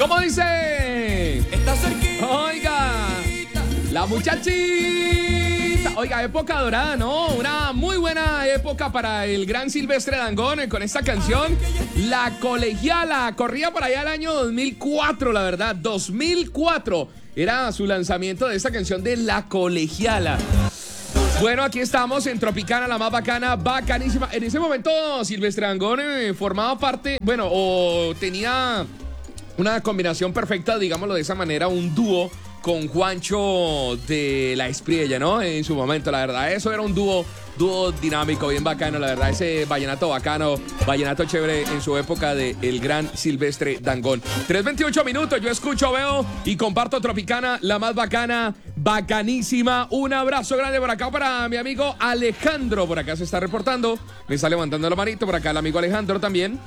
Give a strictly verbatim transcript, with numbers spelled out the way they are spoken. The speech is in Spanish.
¿Cómo dice? Está cerquita. Oiga, la muchachita. Oiga, época dorada, ¿no? Una muy buena época para el gran Silvestre Dangond eh, con esta canción. La Colegiala. Corría por allá el año dos mil cuatro, la verdad. dos mil cuatro era su lanzamiento de esta canción de La Colegiala. Bueno, aquí estamos en Tropicana, la más bacana, bacanísima. En ese momento, Silvestre Dangond eh, formaba parte, bueno, o tenía una combinación perfecta, digámoslo de esa manera, un dúo con Juancho de La Espriella, ¿no? En su momento, la verdad, eso era un dúo, dúo dinámico, bien bacano, la verdad, ese vallenato bacano, vallenato chévere en su época de el gran Silvestre Dangond. tres veintiocho minutos, yo escucho, veo y comparto Tropicana, la más bacana, bacanísima. Un abrazo grande por acá para mi amigo Alejandro, por acá se está reportando, me está levantando la manito, por acá el amigo Alejandro también.